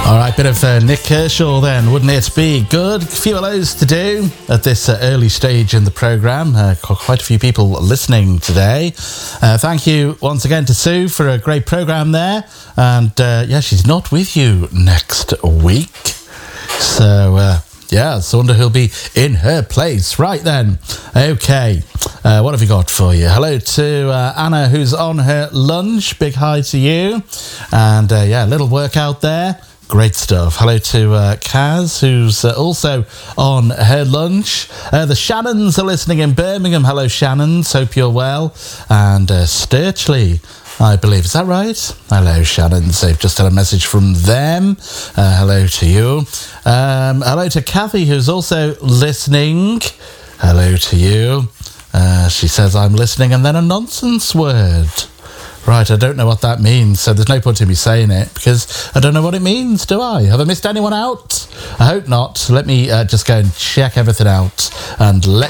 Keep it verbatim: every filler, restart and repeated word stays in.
All right, bit of uh, Nick Kershaw then, wouldn't it be good? A few of those to do at this uh, early stage in the programme. Uh, quite a few people listening today. Uh, thank you once again to Sue for a great programme there. And uh, yeah, she's not with you next week. So uh, yeah, I wonder who'll be in her place. Right then. Okay, uh, what have we got for you? Hello to uh, Anna, who's on her lunch. Big hi to you. And uh, yeah, a little workout there. Great stuff. Hello to uh, Kaz, who's uh, also on her lunch. Uh, the Shannons are listening in Birmingham. Hello, Shannons. Hope you're well. And uh, Sturchley, I believe. Is that right? Hello, Shannons. They've just had a message from them. Uh, hello to you. Um, hello to Kathy, who's also listening. Hello to you. Uh, she says, I'm listening, and then a nonsense word. Right, I don't know what that means, so there's no point in me saying it, because I don't know what it means, do I? Have I missed anyone out? I hope not. Let me uh, just go and check everything out and let